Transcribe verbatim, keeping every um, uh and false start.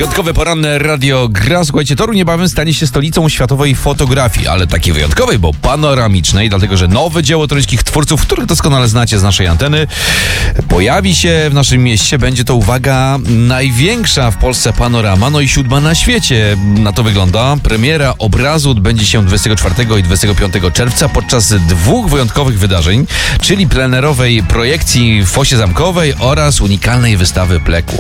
Piątkowe poranne radio gra. Słuchajcie, Toruń niebawem stanie się stolicą światowej fotografii, ale takiej wyjątkowej, bo panoramicznej, dlatego że nowe dzieło toruńskich twórców, których doskonale znacie z naszej anteny, pojawi się w naszym mieście. Będzie to, uwaga, największa w Polsce panorama, no i siódma na świecie. Na to wygląda. Premiera obrazu odbędzie się dwudziestego czwartego i dwudziestego piątego czerwca podczas dwóch wyjątkowych wydarzeń, czyli plenerowej projekcji w Fosie Zamkowej oraz unikalnej wystawy Pleku.